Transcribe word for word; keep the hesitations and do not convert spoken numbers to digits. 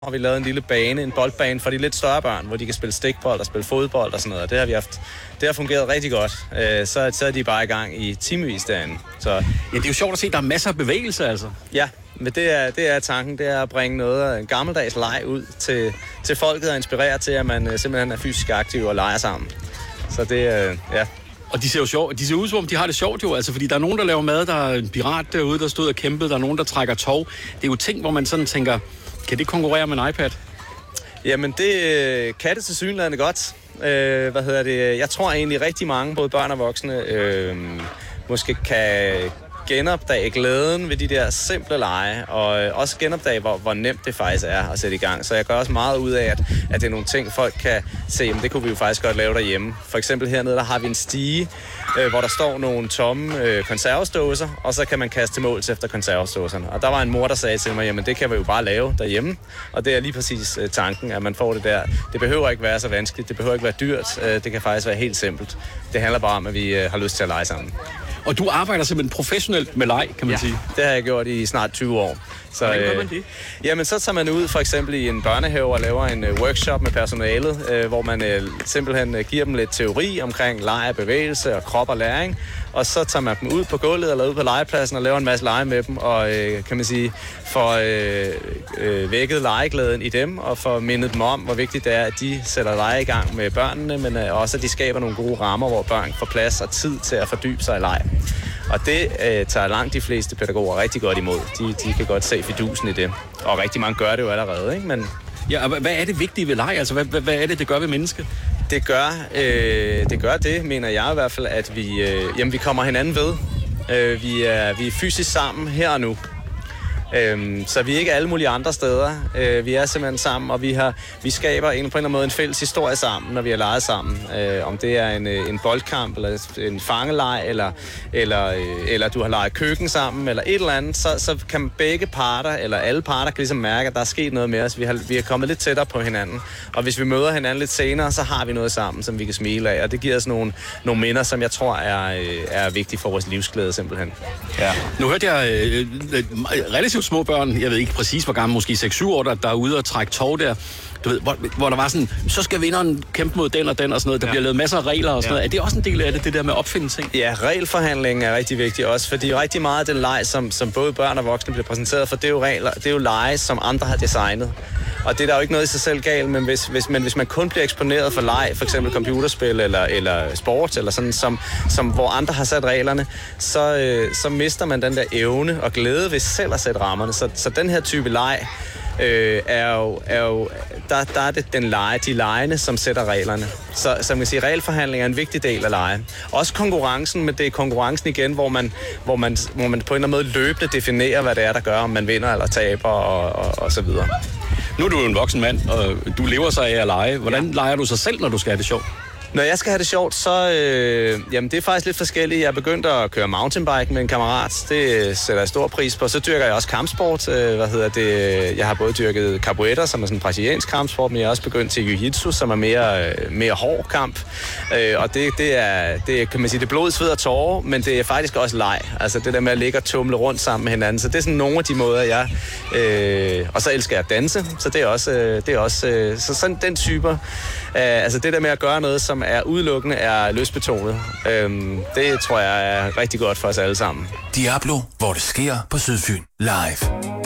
har vi lavet en lille bane, en boldbane for de lidt større børn, hvor de kan spille stikbold og spille fodbold og sådan noget. Det har vi haft. Det har fungeret rigtig godt. Øh, så, så er de bare i gang i timevis derinde. Så ja, det er jo sjovt at se, at der er masser af bevægelse, altså. Ja, men det er, det er tanken, det er at bringe noget af en gammeldags leg ud til, til folket og inspirere til, at man simpelthen er fysisk aktiv og leger sammen. Så det er, ja. Og de ser jo sjov, de ser ud som om, de har det sjovt jo, altså, fordi der er nogen, der laver mad, der er en pirat derude, der stod og kæmpede, der er nogen, der trækker tov. Det er jo ting, hvor man sådan tænker, kan det konkurrere med en iPad? Jamen, det kan det tilsyneladende godt. Øh, hvad hedder det? Jeg tror egentlig rigtig mange, både børn og voksne, øh, måske kan genopdage glæden ved de der simple lege, og øh, også genopdage, hvor, hvor nemt det faktisk er at sætte i gang. Så jeg gør også meget ud af, at, at det er nogle ting, folk kan se, jamen det kunne vi jo faktisk godt lave derhjemme. For eksempel hernede, der har vi en stige, øh, hvor der står nogle tomme øh, konservesdåser, og så kan man kaste til måls efter konservesdåserne. Og der var en mor, der sagde til mig, jamen det kan vi jo bare lave derhjemme. Og det er lige præcis øh, tanken, at man får det der. Det behøver ikke være så vanskeligt, det behøver ikke være dyrt, øh, det kan faktisk være helt simpelt. Det handler bare om, at vi øh, har lyst til at lege sammen. Og du arbejder simpelthen professionelt med leg, kan man ja, sige? Det har jeg gjort i snart tyve år. Så, hvordan gør man det? Øh, jamen, så tager man ud for eksempel i en børnehave og laver en uh, workshop med personalet, øh, hvor man øh, simpelthen øh, giver dem lidt teori omkring leg og bevægelse og krop og læring. Og så tager man dem ud på gulvet eller ud på legepladsen og laver en masse lege med dem, og øh, kan man sige, får øh, øh, vækket legeglæden i dem, og får mindet dem om, hvor vigtigt det er, at de sætter lege i gang med børnene, men øh, også at de skaber nogle gode rammer, hvor børn får plads og tid til at fordybe sig i leg. Og det øh, tager langt de fleste pædagoger rigtig godt imod. De, de kan godt se fidusen i det. Og rigtig mange gør det jo allerede, ikke? Men ja, og hvad er det vigtige ved leg? Altså, hvad, hvad er det, det gør ved mennesket? Det gør, øh, det gør det, mener jeg i hvert fald, at vi, øh, jamen, vi kommer hinanden ved. Øh, vi, er, vi er fysisk sammen her og nu. Øhm, så vi er ikke alle mulige andre steder. Øh, vi er simpelthen sammen, og vi, har, vi skaber en, på en eller anden måde en fælles historie sammen, når vi har leget sammen. Øh, om det er en, en boldkamp, eller en fangeleg, eller, eller, øh, eller du har leget køkken sammen, eller et eller andet, så, så kan begge parter, eller alle parter, kan ligesom mærke, at der er sket noget med os. Vi har, vi er kommet lidt tættere på hinanden. Og hvis vi møder hinanden lidt senere, så har vi noget sammen, som vi kan smile af. Og det giver os nogle, nogle minder, som jeg tror er, er vigtige for vores livsglæde, simpelthen. Ja. Nu hørte jeg øh, relativt små børn, jeg ved ikke præcis hvor gammel, måske seks syv år, der, der er ude og trække tov der, du ved, hvor, hvor der var sådan, så skal vinderen kæmpe mod den og den og sådan noget, der ja. bliver lavet masser af regler og sådan ja. noget. Er det også en del af det, det der med at opfinde ting? Ja, regelforhandlingen er rigtig vigtig også, fordi rigtig meget af den leg, som, som både børn og voksne bliver præsenteret for, det er jo regler, det er jo lege, som andre har designet. Og det er der jo ikke noget i sig selv galt, men hvis, hvis, men hvis man kun bliver eksponeret for leg, for eksempel computerspil eller, eller sport, eller sådan, som, som, hvor andre har sat reglerne, så, øh, så mister man den der evne og glæde ved selv at sætte rammerne. Så, så den her type leg øh, er, jo, er jo, der, der er det den lege, de legene, som sætter reglerne. Så, så man kan sige, regelforhandling er en vigtig del af lege. Også konkurrencen, men det er konkurrencen igen, hvor man, hvor man, hvor man på en eller anden måde løbende definerer, hvad det er, der gør, om man vinder eller taber og, og, og så videre. Nu er du jo en voksen mand, og du lever sig af at lege. Hvordan ja. leger du sig selv, når du skal have det sjovt? Når jeg skal have det sjovt, så øh, jamen det er faktisk lidt forskelligt. Jeg er begyndt at køre mountainbike med en kammerat. Det sætter jeg stor pris på. Så dyrker jeg også kampsport. Øh, hvad hedder det? Jeg har både dyrket capoeira, som er sådan en brasiliansk kampsport, men jeg har også begyndt til jiu-jitsu, som er mere, mere hård kamp. Øh, og det, det, er, det kan man sige, det er blod, sved og tårer, men det er faktisk også leg. Altså det der med at ligge og tumle rundt sammen med hinanden. Så det er sådan nogle af de måder, jeg... Øh, og så elsker jeg at danse, så det er også... Det er også øh, så sådan den typer... Øh, altså det der med at gøre noget, som er udelukkende er lystbetonet. Øhm, det tror jeg er rigtig godt for os alle sammen. Diablo, hvor det sker på Sydfyn live.